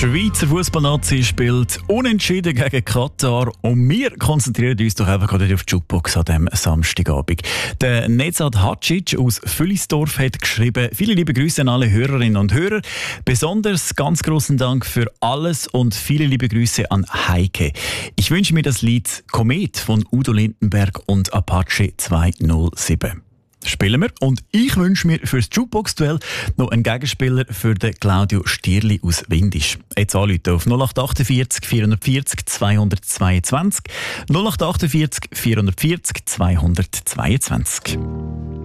Schweizer Fußballnazi spielt unentschieden gegen Katar und wir konzentrieren uns doch einfach gerade auf die Jukebox an diesem Samstagabend. Der Nezat Hacic aus Fülisdorf hat geschrieben: Viele liebe Grüße an alle Hörerinnen und Hörer. Besonders ganz großen Dank für alles und viele liebe Grüße an Heike. Ich wünsche mir das Lied Komet von Udo Lindenberg und Apache 207. Spielen wir. Und ich wünsche mir für das Jukebox-Duell noch einen Gegenspieler für den Claudio Stierli aus Windisch. Jetzt anrufen auf 0848 440 222 0848 440 222.